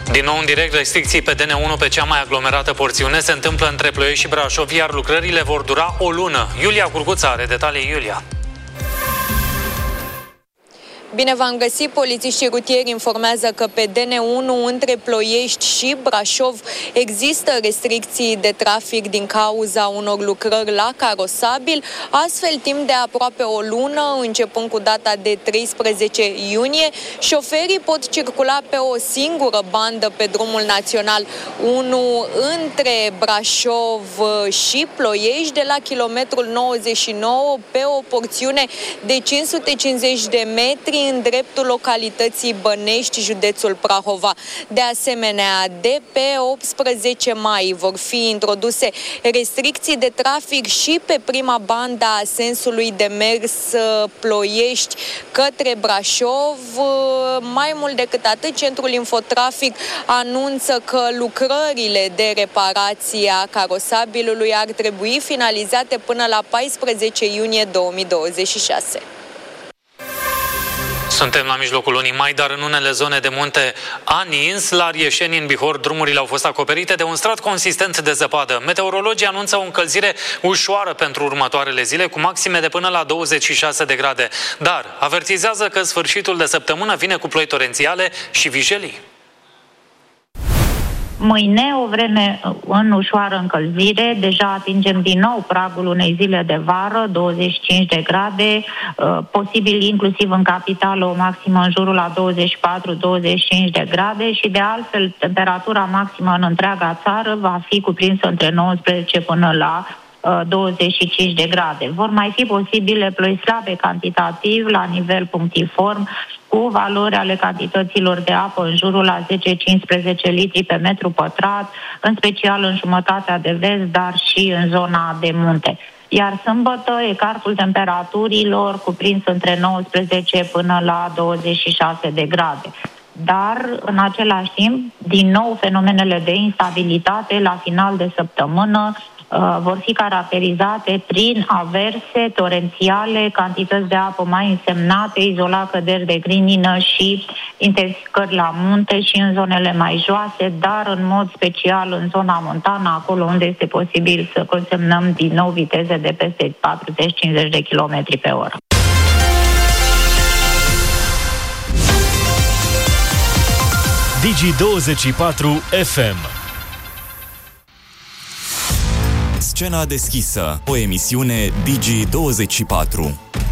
Din nou în direct, restricții pe DN1 pe cea mai aglomerată porțiune se întâmplă între Ploiești și Brașov, iar lucrările vor dura o lună. Iulia Curguța are detalii. Iulia. Bine v-am găsit! Polițiștii rutieri informează că pe DN1 între Ploiești și Brașov există restricții de trafic din cauza unor lucrări la carosabil. Astfel, timp de aproape o lună, începând cu data de 13 iunie, șoferii pot circula pe o singură bandă pe drumul național 1 între Brașov și Ploiești, de la kilometrul 99 pe o porțiune de 550 de metri în dreptul localității Bănești, județul Prahova. De asemenea, de pe 18 mai vor fi introduse restricții de trafic și pe prima bandă a sensului de mers Ploiești către Brașov. Mai mult decât atât, Centrul Infotrafic anunță că lucrările de reparație a carosabilului ar trebui finalizate până la 14 iunie 2026. Suntem la mijlocul lunii mai, dar în unele zone de munte a nins. La Rieșeni, în Bihor, drumurile au fost acoperite de un strat consistent de zăpadă. Meteorologii anunță o încălzire ușoară pentru următoarele zile, cu maxime de până la 26 de grade. Dar avertizează că sfârșitul de săptămână vine cu ploi torențiale și vijelii. Mâine o vreme în ușoară încălzire, deja atingem din nou pragul unei zile de vară, 25 de grade, posibil inclusiv în capitală o maximă în jurul la 24-25 de grade și de altfel temperatura maximă în întreaga țară va fi cuprinsă între 19 până la 25 de grade. Vor mai fi posibile ploi slabe cantitativ la nivel punctiform, cu valori ale cantităților de apă în jurul la 10-15 litri pe metru pătrat, în special în jumătatea de vest, dar și în zona de munte. Iar sâmbătă, ecartul temperaturilor cuprins între 19 până la 26 de grade. Dar, în același timp, din nou, fenomenele de instabilitate la final de săptămână vor fi caracterizate prin averse torențiale, cantități de apă mai însemnate, izolat căderi de grinină și intensificări la munte și în zonele mai joase, dar în mod special în zona montană, acolo unde este posibil să consemnăm din nou viteze de peste 40-50 de km pe oră. Digi24 FM. Scena deschisă, o emisiune Digi24.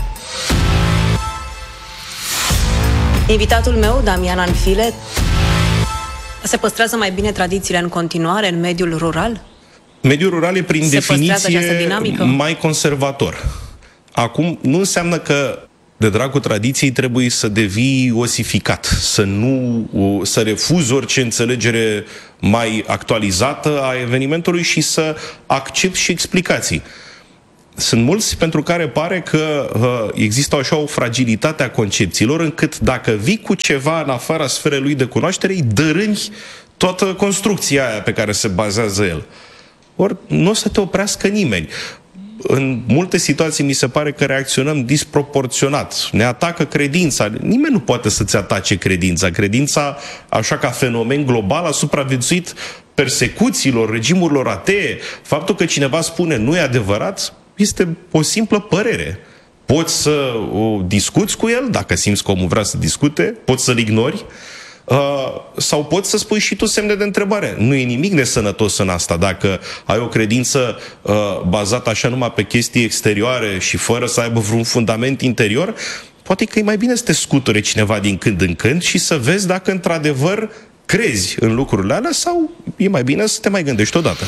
Invitatul meu, Damian Anfile, se păstrează mai bine tradițiile în continuare în mediul rural? Mediul rural e prin definiție mai conservator. Acum, nu înseamnă că de dragul tradiției trebuie să devii osificat, să refuzi orice înțelegere mai actualizată a evenimentului și să accepti și explicații. Sunt mulți pentru care pare că există așa o fragilitate a concepțiilor, încât dacă vii cu ceva în afara sferei lui de cunoaștere, îi dărâni toată construcția aia pe care se bazează el. Ori nu o să te oprească nimeni. În multe situații mi se pare că reacționăm disproporționat. Ne atacă credința. Nimeni nu poate să-ți atace credința. Credința, așa ca fenomen global, a supraviețuit persecuțiilor, regimurilor atee. Faptul că cineva spune nu e adevărat este o simplă părere. Poți să o discuți cu el, dacă simți că omul vrea să discute, poți să-l ignori, sau poți să spui și tu semne de întrebare. Nu e nimic nesănătos în asta. Dacă ai o credință bazată așa numai pe chestii exterioare și fără să aibă vreun fundament interior, poate că e mai bine să te scuture cineva din când în când și să vezi dacă într-adevăr crezi în lucrurile alea sau e mai bine să te mai gândești odată.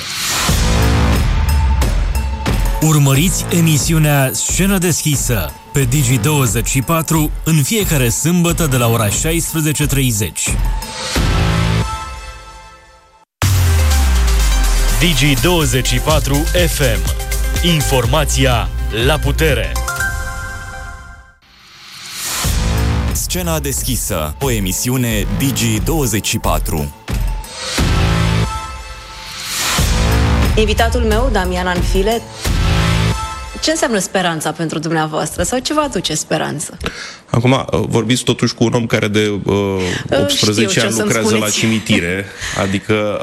Urmăriți emisiunea Scenă deschisă pe Digi24 în fiecare sâmbătă de la ora 16:30. Digi24 FM. Informația la putere. Scena deschisă, o emisiune Digi24. Invitatul meu, Damian Anfile, Ce înseamnă speranța pentru dumneavoastră? Sau ce vă aduce speranță? Acum, vorbiți totuși cu un om care de 18 ani lucrează la cimitire, adică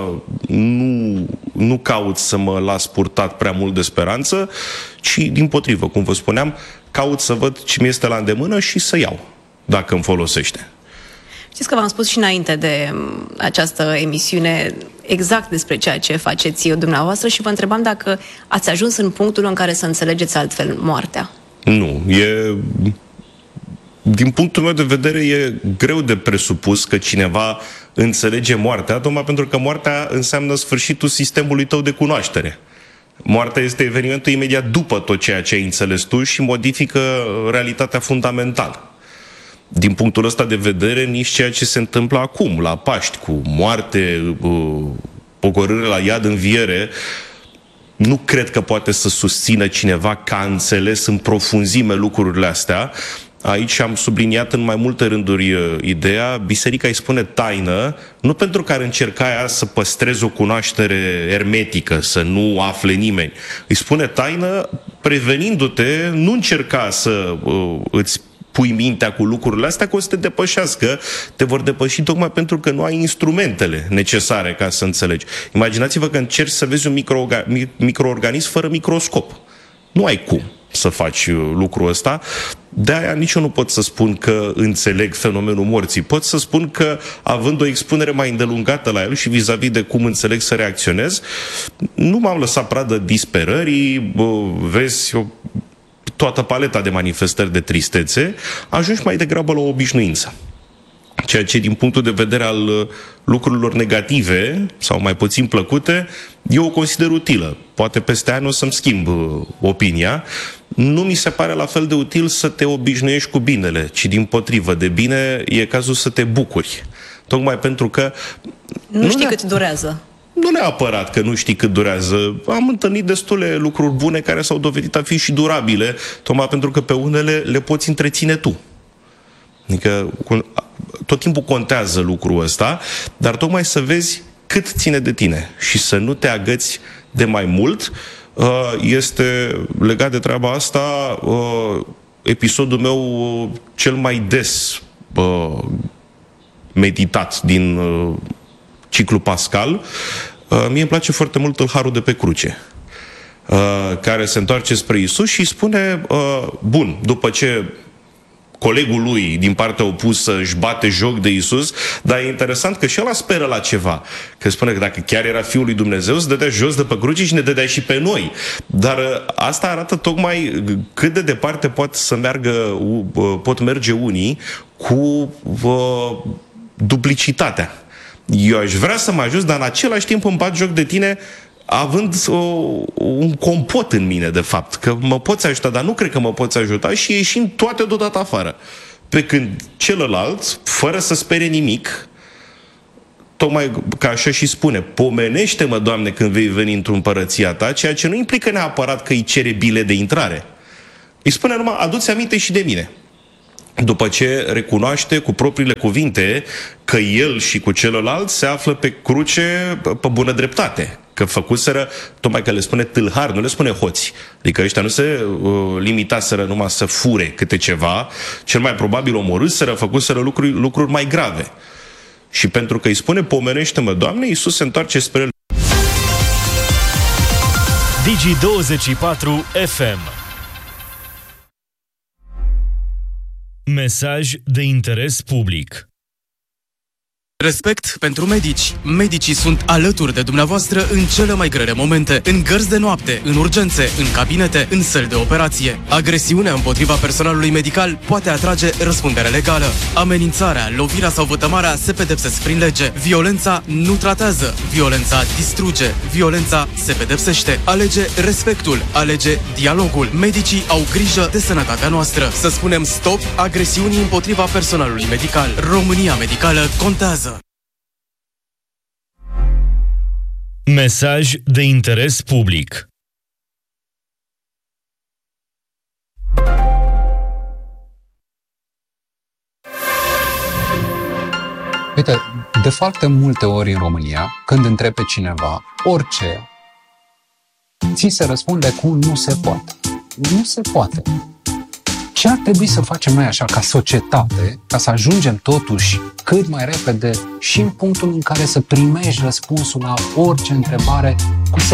nu caut să mă las purtat prea mult de speranță, ci dimpotrivă, cum vă spuneam, caut să văd ce mi este la îndemână și să iau, dacă îmi folosește. Știți că v-am spus și înainte de această emisiune exact despre ceea ce faceți eu dumneavoastră și vă întrebam dacă ați ajuns în punctul în care să înțelegeți altfel moartea. Nu, din punctul meu de vedere e greu de presupus că cineva înțelege moartea, tocmai pentru că moartea înseamnă sfârșitul sistemului tău de cunoaștere. Moartea este evenimentul imediat după tot ceea ce ai înțeles tu și modifică realitatea fundamentală. Din punctul ăsta de vedere, nici ceea ce se întâmplă acum, la Paști, cu moarte, pogorâre la iad, înviere, nu cred că poate să susțină cineva că a înțeles în profunzime lucrurile astea. Aici am subliniat în mai multe rânduri ideea, biserica îi spune taină, nu pentru că ar încerca ea să păstreze o cunoaștere ermetică, să nu afle nimeni. Îi spune taină prevenindu-te, nu încerca să îți pui mintea cu lucrurile astea, că o să te depășească, te vor depăși tocmai pentru că nu ai instrumentele necesare ca să înțelegi. Imaginați-vă că încerci să vezi un microorganism fără microscop. Nu ai cum să faci lucrul ăsta. De-aia nici eu nu pot să spun că înțeleg fenomenul morții. Pot să spun că, având o expunere mai îndelungată la el și vis-a-vis de cum înțeleg să reacționez, nu m-am lăsat pradă disperării, vezi toată paleta de manifestări de tristețe, ajungi mai degrabă la o obișnuință. Ceea ce, din punctul de vedere al lucrurilor negative sau mai puțin plăcute, eu o consider utilă. Poate peste ani o să-mi schimb opinia. Nu mi se pare la fel de util să te obișnuiești cu binele, ci dimpotrivă, de bine e cazul să te bucuri. Tocmai pentru că... Nu știi cât durează. Nu neapărat că nu știi cât durează. Am întâlnit destule lucruri bune care s-au dovedit a fi și durabile, tocmai pentru că pe unele le poți întreține tu. Adică tot timpul contează lucrul ăsta, dar tocmai să vezi cât ține de tine și să nu te agăți de mai mult. Este legat de treaba asta episodul meu cel mai des meditat din ciclu pascal. Mie îmi place foarte mult tâlharul de pe cruce, care se întoarce spre Iisus și spune, bun, după ce colegul lui din partea opusă își bate joc de Iisus, dar e interesant că și ăla speră la ceva. Că spune că dacă chiar era Fiul lui Dumnezeu, se dădea jos de pe cruce și ne dădea și pe noi. Dar asta arată tocmai cât de departe pot merge unii cu duplicitatea. Eu aș vrea să mă ajut, dar în același timp îmi bat joc de tine având un compot în mine, de fapt, că mă poți ajuta, dar nu cred că mă poți ajuta și ieșind toate deodată afară. Pe când celălalt, fără să spere nimic, tocmai ca așa și spune, pomenește-mă, Doamne, când vei veni într-o împărăția ta, ceea ce nu implică neapărat că îi cere bilet de intrare. Îi spune numai, adu-ți aminte și de mine. După ce recunoaște cu propriile cuvinte că el și cu celălalt se află pe cruce pe bună dreptate. Că făcuseră, tocmai că le spune tâlhari, nu le spune hoți. Adică ăștia nu se limitaseră numai să fure câte ceva, cel mai probabil omorâseră, făcuseră lucruri mai grave. Și pentru că îi spune, pomenește-mă, Doamne, Iisus se întoarce spre el. Digi24 FM. Mesaj de interes public. Respect pentru medici. Medicii sunt alături de dumneavoastră în cele mai grele momente, în gărzi de noapte, în urgențe, în cabinete, în săli de operație. Agresiunea împotriva personalului medical poate atrage răspundere legală. Amenințarea, lovirea sau vătămarea se pedepsesc prin lege. Violența nu tratează, violența distruge, violența se pedepsește. Alege respectul, alege dialogul. Medicii au grijă de sănătatea noastră. Să spunem stop agresiunii împotriva personalului medical. România medicală contează. Mesaj de interes public. Uite, de foarte multe ori în România, când întrebi pe cineva orice, ți se răspunde cu nu se poate. Nu se poate. Ce ar trebui să facem noi așa ca societate, ca să ajungem totuși cât mai repede și în punctul în care să primești răspunsul la orice întrebare cu